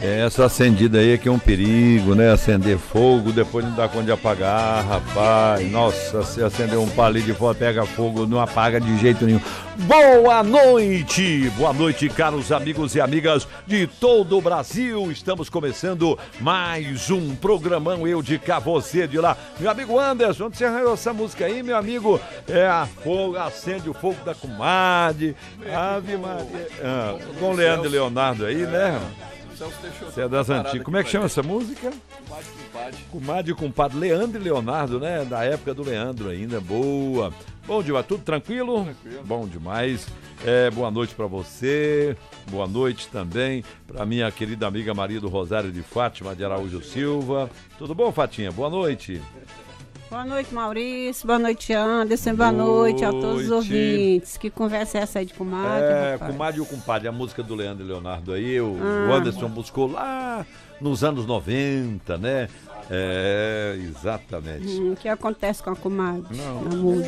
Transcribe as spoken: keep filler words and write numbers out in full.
É, essa acendida aí é que é um perigo, né? Acender fogo, depois não dá conta de apagar, rapaz. Nossa, se acender um palito de fogo, pega fogo, não apaga de jeito nenhum. Boa noite! Boa noite, caros amigos e amigas de todo o Brasil. Estamos começando mais um programão Eu de Cá, Você de Lá. Meu amigo Anderson, onde você arranjou essa música aí, meu amigo? É a fogo, acende o fogo da comadre. Ave Maria. Ah, com Leandro e Leonardo aí, né? Você é das antigas. Como é que chama essa música? Comadre e Compadre. Comadre e Compadre. Leandro e Leonardo, né? Da época do Leandro ainda. Boa. Bom demais. Tudo tranquilo? Tranquilo. Bom demais. É, boa noite pra você. Boa noite também pra minha querida amiga Maria do Rosário de Fátima de Araújo Silva. Tudo bom, Fatinha? Boa noite. Boa noite, Maurício. Boa noite, Anderson. Boa noite a todos os ouvintes. Que conversa é essa aí de comadre? É, rapaz? Comadre e o Compadre, a música do Leandro e Leonardo aí, o, Ah. o Anderson buscou lá nos anos noventa, né? É, exatamente. Hum, o que acontece com a comadre Não. na música?